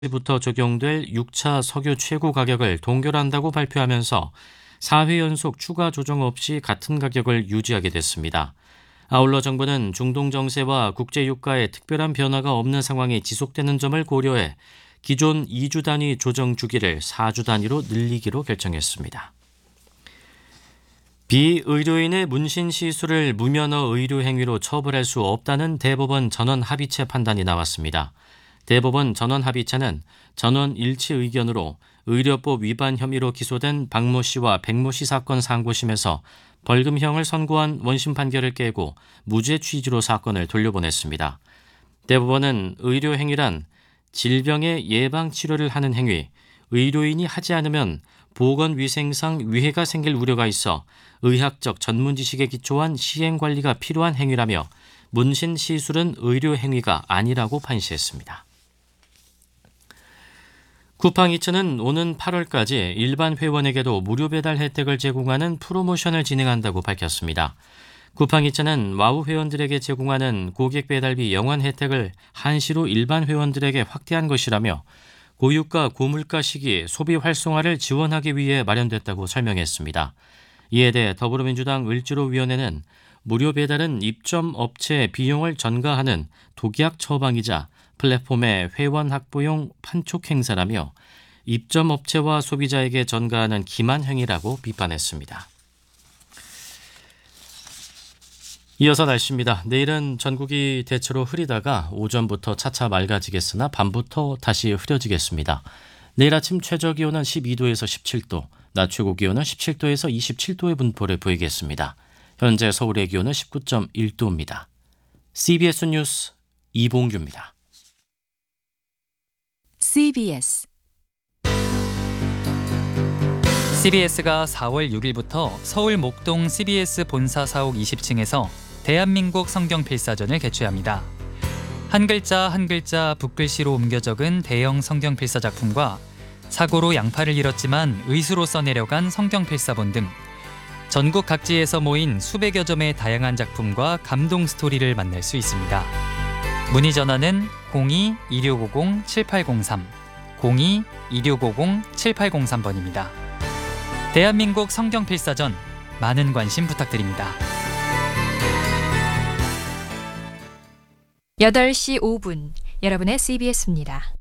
부터 적용될 6차 석유 최고 가격을 동결한다고 발표하면서 4회 연속 추가 조정 없이 같은 가격을 유지하게 됐습니다. 아울러 정부는 중동 정세와 국제 유가에 특별한 변화가 없는 상황이 지속되는 점을 고려해 기존 2주 단위 조정 주기를 4주 단위로 늘리기로 결정했습니다. 비의료인의 문신 시술을 무면허 의료 행위로 처벌할 수 없다는 대법원 전원 합의체 판단이 나왔습니다. 대법원 전원 합의체는 전원 일치 의견으로 의료법 위반 혐의로 기소된 박모 씨와 백모 씨 사건 상고심에서 벌금형을 선고한 원심 판결을 깨고 무죄 취지로 사건을 돌려보냈습니다. 대법원은 의료 행위란 질병의 예방 치료를 하는 행위, 의료인이 하지 않으면 보건위생상 위해가 생길 우려가 있어 의학적 전문 지식에 기초한 시행 관리가 필요한 행위라며 문신 시술은 의료 행위가 아니라고 판시했습니다. 쿠팡이츠는 오는 8월까지 일반 회원에게도 무료 배달 혜택을 제공하는 프로모션을 진행한다고 밝혔습니다. 쿠팡이츠는 와우 회원들에게 제공하는 고객 배달비 영원 혜택을 한시로 일반 회원들에게 확대한 것이라며 고유가 고물가 시기 소비 활성화를 지원하기 위해 마련됐다고 설명했습니다. 이에 대해 더불어민주당 을지로위원회는 무료 배달은 입점 업체 비용을 전가하는 독약 처방이자 플랫폼의 회원 확보용 판촉 행사라며 입점 업체와 소비자에게 전가하는 기만 행위라고 비판했습니다. 이어서 날씨입니다. 내일은 전국이 대체로 흐리다가 오전부터 차차 맑아지겠으나 밤부터 다시 흐려지겠습니다. 내일 아침 최저 기온은 12도에서 17도, 낮 최고 기온은 17도에서 27도의 분포를 보이겠습니다. 현재 서울의 기온은 19.1도입니다. CBS 뉴스 이봉규입니다. CBS가 4월 6일부터 서울 목동 CBS 본사 사옥 20층에서 대한민국 성경 필사전을 개최합니다. 한 글자 한 글자 붓글씨로 옮겨 적은 대형 성경 필사 작품과 사고로 양팔을 잃었지만 의수로 써내려간 성경 필사본 등 전국 각지에서 모인 수백여 점의 다양한 작품과 감동 스토리를 만날 수 있습니다. 문의 전화는 02-2650-7803, 02-2650-7803번입니다. 대한민국 성경 필사전, 많은 관심 부탁드립니다. 8시 5분, 여러분의 CBS입니다.